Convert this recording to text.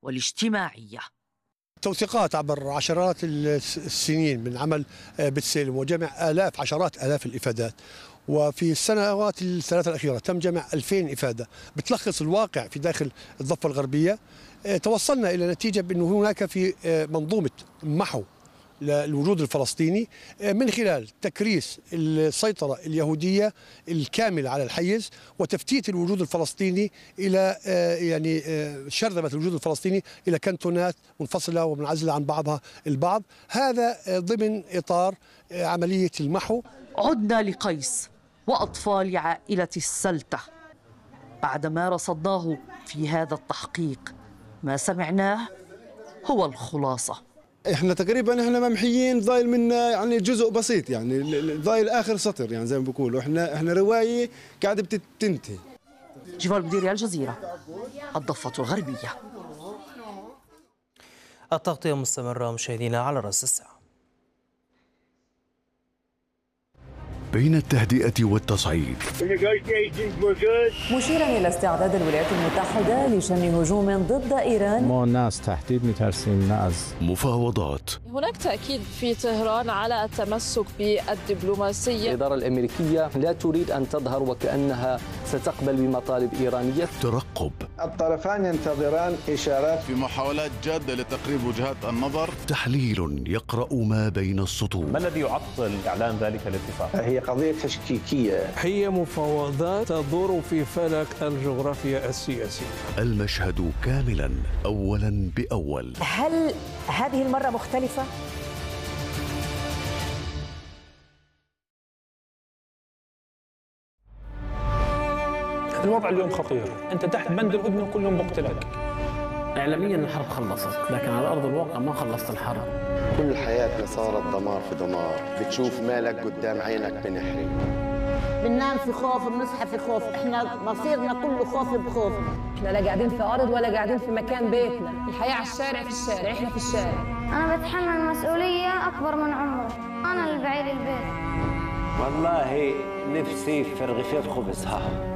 والاجتماعية. توثيقات عبر عشرات السنين من عمل بتسلم وجمع عشرات آلاف الإفادات، وفي السنوات الثلاثة الأخيرة تم جمع 2000 إفادة بتلخص الواقع في داخل الضفة الغربية. توصلنا إلى نتيجة بأنه هناك في منظومة محو للوجود الفلسطيني من خلال تكريس السيطرة اليهودية الكاملة على الحيز وتفتيت الوجود الفلسطيني إلى شرذمة الوجود الفلسطيني إلى كنتونات منفصلة ومنعزلة عن بعضها البعض، هذا ضمن إطار عملية المحو. عدنا لقيس وأطفال عائلة السلتة. بعدما رصدناه في هذا التحقيق ما سمعناه هو الخلاصة. احنا تقريبا ممحيين، ضايل منا يعني جزء بسيط، يعني ضايل اخر سطر، يعني زي ما بيقولوا احنا روايه قاعده بتنتهي. جيفال بديري، الجزيره، الضفه الغربيه. التغطيه مستمره مشاهدينا على راس الساعه. بين التهدئة والتصعيد، مشيرا إلى استعداد الولايات المتحدة لشن هجوم ضد إيران. ما الناس تحديد مترسين ناس. مفاوضات. هناك تأكيد في طهران على التمسك بالدبلوماسية. الإدارة الأمريكية لا تريد أن تظهر وكأنها ستقبل بمطالب إيرانية. ترقب. الطرفان ينتظران إشارات في محاولات جادة لتقريب وجهات النظر. تحليل يقرأ ما بين السطور. ما الذي يعطل إعلان ذلك الاتفاق؟ هي قضية تشكيكية، هي مفاوضات تدور في فلك الجغرافيا السياسية. المشهد كاملا أولا بأول. هل هذه المرة مختلفة؟ الوضع اليوم خطير، أنت تحت بند الهدنة كل يوم بقتلك. إعلاميا الحرب خلصت، لكن على أرض الواقع ما خلصت الحرب. كل حياتنا صارت دمار في دمار، بتشوف مالك قدام عينك بنحرق. بننام في خوف، بنصحى في خوف، احنا مصيرنا كله خوف بخوف. احنا لا قاعدين في أرض ولا قاعدين في مكان بيتنا، الحياة على الشارع، في الشارع، احنا في الشارع. أنا بتحمل مسؤولية أكبر من عمري، أنا اللي بعيد البيت. والله نفسي في رغيفين خبز.